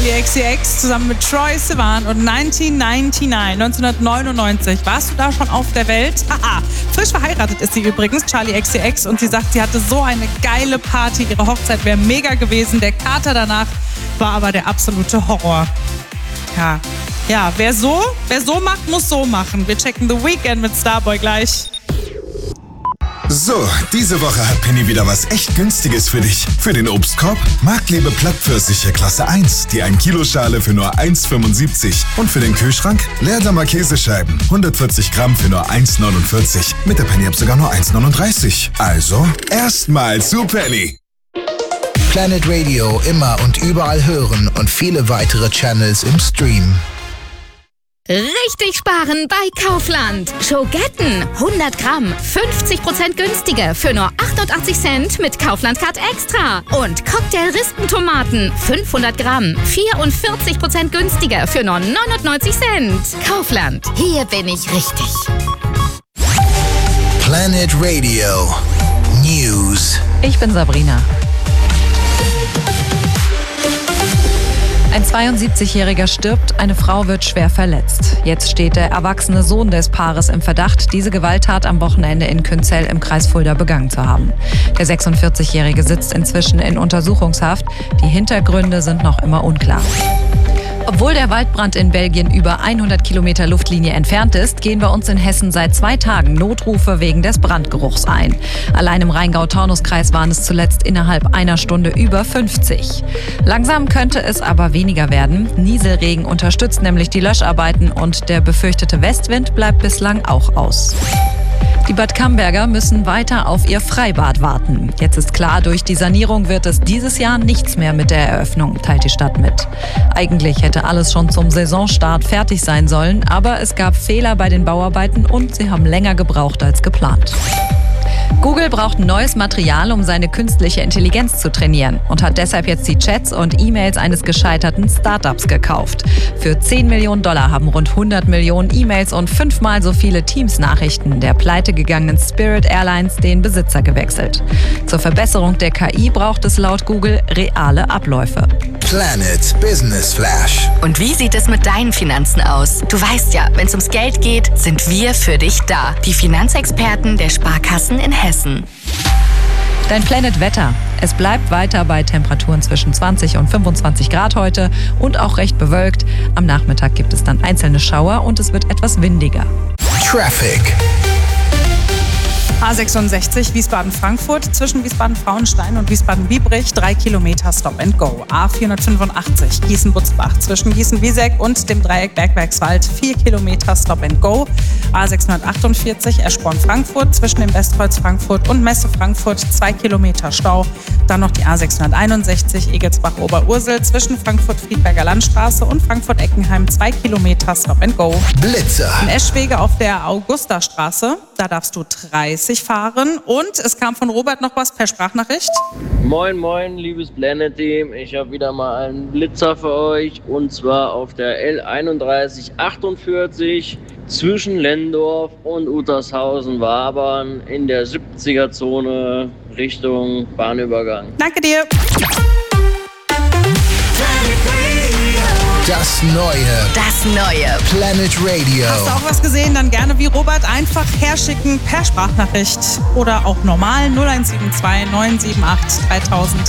XCX zusammen mit Troye Sivan und 1999. Warst du da schon auf der Welt? Haha, frisch verheiratet ist sie übrigens, Charli XCX, und sie sagt, sie hatte so eine geile Party. Ihre Hochzeit wäre mega gewesen. Der Kater danach war aber der absolute Horror. Ja, wer so macht, muss so machen. Wir checken The Weeknd mit Starboy gleich. So, diese Woche hat Penny wieder was echt Günstiges für dich. Für den Obstkorb Marktlebe Plattpfirsiche Klasse 1, die 1-Kilo-Schale für nur 1,75. Und für den Kühlschrank Leerdammer Käsescheiben, 140 Gramm für nur 1,49. Mit der Penny-App sogar nur 1,39. Also, erstmal zu Penny. Planet Radio immer und überall hören und viele weitere Channels im Stream. Richtig sparen bei Kaufland. Schogetten 100 Gramm, 50% günstiger für nur 88 Cent mit Kaufland Card Extra. Und Cocktail-Rispentomaten 500 Gramm, 44% günstiger für nur 99 Cent. Kaufland, hier bin ich richtig. Planet Radio News. Ich bin Sabrina. Ein 72-Jähriger stirbt, eine Frau wird schwer verletzt. Jetzt steht der erwachsene Sohn des Paares im Verdacht, diese Gewalttat am Wochenende in Künzell im Kreis Fulda begangen zu haben. Der 46-Jährige sitzt inzwischen in Untersuchungshaft. Die Hintergründe sind noch immer unklar. Obwohl der Waldbrand in Belgien über 100 Kilometer Luftlinie entfernt ist, gehen bei uns in Hessen seit 2 Tagen Notrufe wegen des Brandgeruchs ein. Allein im Rheingau-Taunus-Kreis waren es zuletzt innerhalb einer Stunde über 50. Langsam könnte es aber weniger werden. Nieselregen unterstützt nämlich die Löscharbeiten und der befürchtete Westwind bleibt bislang auch aus. Die Bad Camberger müssen weiter auf ihr Freibad warten. Jetzt ist klar, durch die Sanierung wird es dieses Jahr nichts mehr mit der Eröffnung, teilt die Stadt mit. Eigentlich hätte alles schon zum Saisonstart fertig sein sollen, aber es gab Fehler bei den Bauarbeiten und sie haben länger gebraucht als geplant. Google braucht neues Material, um seine künstliche Intelligenz zu trainieren und hat deshalb jetzt die Chats und E-Mails eines gescheiterten Startups gekauft. Für $10 Millionen haben rund 100 Millionen E-Mails und 5-mal so viele Teams-Nachrichten der pleitegegangenen Spirit Airlines den Besitzer gewechselt. Zur Verbesserung der KI braucht es laut Google reale Abläufe. Planet Business Flash. Und wie sieht es mit deinen Finanzen aus? Du weißt ja, wenn es ums Geld geht, sind wir für dich da. Die Finanzexperten der Sparkassen in Hessen. Dein Planet Wetter. Es bleibt weiter bei Temperaturen zwischen 20 und 25 Grad heute und auch recht bewölkt. Am Nachmittag gibt es dann einzelne Schauer und es wird etwas windiger. Traffic. A66 Wiesbaden-Frankfurt zwischen Wiesbaden-Frauenstein und Wiesbaden-Biebrich 3 Kilometer Stop and Go. A485 Gießen-Butzbach zwischen Gießen-Wieseck und dem Dreieck Bergwerkswald 4 Kilometer Stop and Go. A648 Eschborn-Frankfurt zwischen dem Westkreuz Frankfurt und Messe Frankfurt 2 Kilometer Stau. Dann noch die A661 Egelsbach-Oberursel zwischen Frankfurt-Friedberger Landstraße und Frankfurt-Eckenheim 2 Kilometer Stop and Go. Blitzer. In Eschwege auf der Augustastraße, da darfst du 30 fahren. Und es kam von Robert noch was per Sprachnachricht. Moin, moin, liebes Planet-Team. Ich habe wieder mal einen Blitzer für euch. Und zwar auf der L3148 zwischen Lendorf und Utershausen-Wabern in der 70er-Zone Richtung Bahnübergang. Danke dir. Das neue Planet Radio. Hast du auch was gesehen? Dann gerne wie Robert einfach herschicken per Sprachnachricht oder auch normal 0172 978 3000.